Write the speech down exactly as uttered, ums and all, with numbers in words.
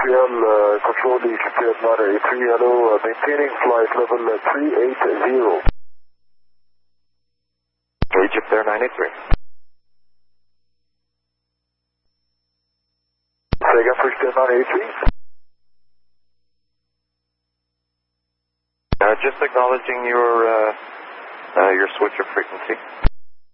three L, uh, control the Egyptian nine eight three, hello, uh, maintaining flight level uh, three eight zero. Egypt Air nine eight three. Say again for Egyptian nine eight three. Uh, just acknowledging your, uh, uh, your switch of frequency.